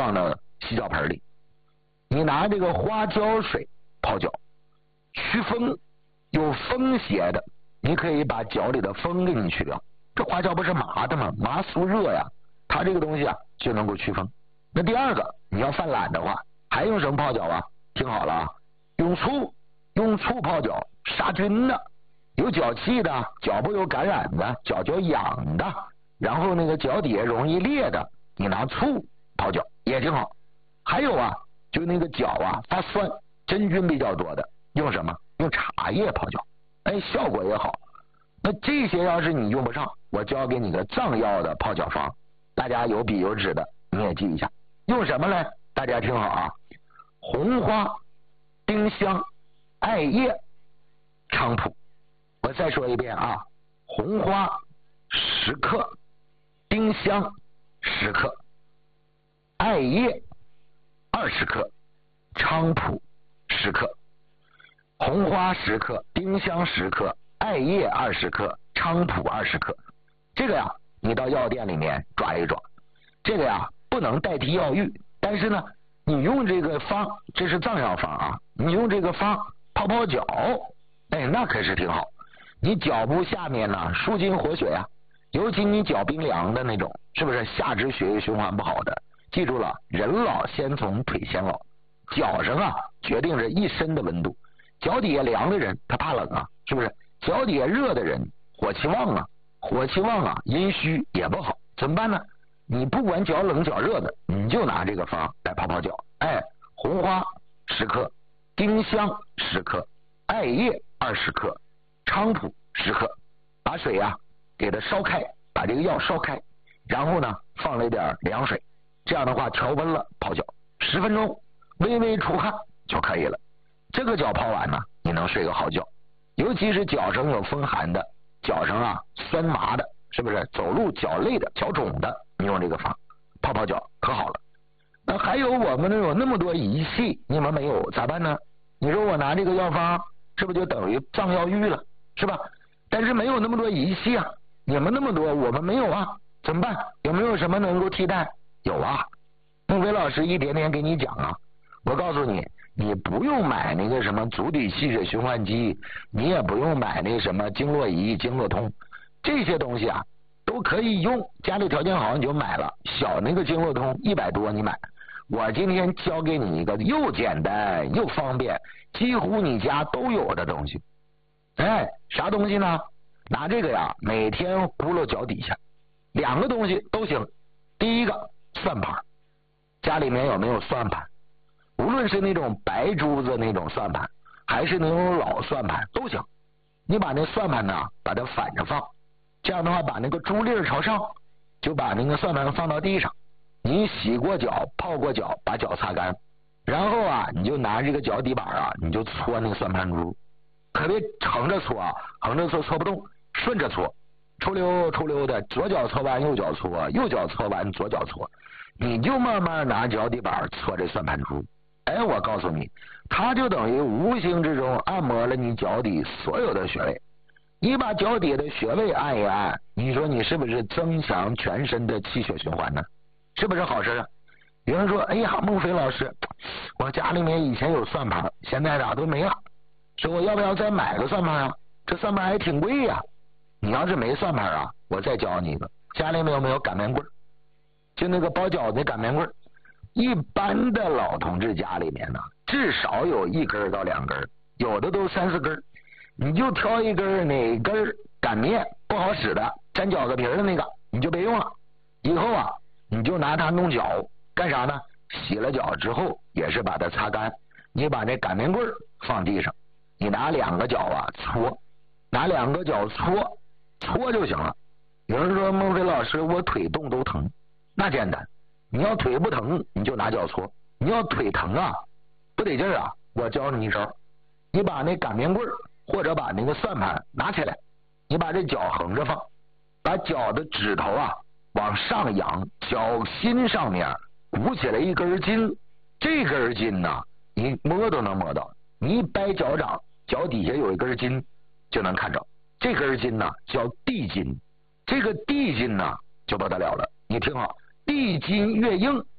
放到洗脚盆里，你拿这个花椒水泡脚，驱风。有风邪的，你可以把脚里的风给你去掉。这花椒不是麻的吗？麻酥热呀，它这个东西啊就能够驱风。那第二个，你要犯懒的话，还用什么泡脚啊？听好了啊，用醋泡脚，杀菌的。有脚气的，脚部有感染的，脚痒的，然后那个脚底下容易裂的，你拿醋泡脚也挺好。还有啊，就那个脚啊发酸，真菌比较多的，用什么？用茶叶泡脚，效果也好。那这些要是你用不上，我教给你个藏药的泡脚方，大家有笔有纸的你也记一下。用什么呢？大家听好啊，红花、丁香、艾叶、菖蒲。我再说一遍啊，红花10克，丁香10克，艾叶20克，菖蒲10克。红花10克，丁香10克，艾叶20克，菖蒲20克。这个呀，你到药店里面抓一抓。这个呀，不能代替药浴，但是呢，你用这个方，这是藏药方啊，你用这个方泡脚，那可是挺好。你脚部下面呢，舒筋活血呀，尤其你脚冰凉的那种，是不是下肢血液循环不好的？记住了，人老先从腿先老，脚上啊决定着一身的温度。脚底下凉的人他怕冷啊，是不是？脚底下热的人火气旺啊，阴虚也不好，怎么办呢？你不管脚冷脚热的，你就拿这个方来泡脚。红花10克，丁香10克，艾叶20克，菖蒲10克。把水啊给它烧开，把这个药烧开，然后呢放了一点凉水，这样的话调温了泡脚10分钟，微微出汗就可以了。这个脚泡完呢，你能睡个好觉。尤其是脚上有风寒的，脚上啊酸麻的，是不是？走路脚累的，脚肿的，你用这个方泡脚可好了。那还有我们有那么多仪器，你们没有咋办呢？你说我拿这个药方，是不是就等于藏药浴了，是吧？但是没有那么多仪器啊，你们那么多，我们没有啊，怎么办？有没有什么能够替代？有啊，孟非老师一点点给你讲啊。我告诉你，你不用买那个什么足底气血循环机，你也不用买那什么经络仪、经络通，这些东西啊都可以用。家里条件好你就买了，小那个经络通100多你买。我今天教给你一个又简单又方便，几乎你家都有的东西。啥东西呢？拿这个呀，每天咕噜脚底下，2个东西都行。第一个算盘，家里面有没有算盘？无论是那种白珠子那种算盘，还是那种老算盘都行。你把那算盘呢，把它反着放，这样的话把那个珠粒朝上，就把那个算盘放到地上。你洗过脚、泡过脚，把脚擦干，然后啊，你就拿这个脚底板啊，你就搓那个算盘珠，可别横着搓啊，横着搓搓不动，顺着搓，出溜的，左脚搓完右脚搓，右脚搓完左脚搓，你就慢慢拿脚底板搓这算盘珠。我告诉你，它就等于无形之中按摩了你脚底所有的穴位。你把脚底的穴位按一按，你说你是不是增强全身的气血循环呢？是不是好事啊？有人说，哎呀，孟非老师，我家里面以前有算盘，现在咋都没了？说我要不要再买个算盘啊？这算盘还挺贵呀。你要是没算盘啊，我再教你一个，家里面有没有擀面棍？就那个包饺子的擀面棍。一般的老同志家里面呢，至少有1根到2根，有的都3、4根。你就挑一根，哪根擀面不好使的，粘饺子皮的那个，你就别用了。以后啊，你就拿它弄脚，干啥呢？洗了脚之后，也是把它擦干。你把那擀面棍放地上，你拿2个脚啊搓，拿2个脚搓就行了。有人说，孟非老师，我腿动都疼，那简单。你要腿不疼，你就拿脚搓；你要腿疼啊，不得劲啊，我教你一招。你把那擀面棍或者把那个算盘拿起来，你把这脚横着放，把脚的指头啊往上扬，脚心上面鼓起来一根筋。这根筋呢，你摸都能摸到。你一掰脚掌，脚底下有一根筋，就能看着。这根筋呢叫地筋，这个地筋呢就不得了了。你听好。地筋越硬，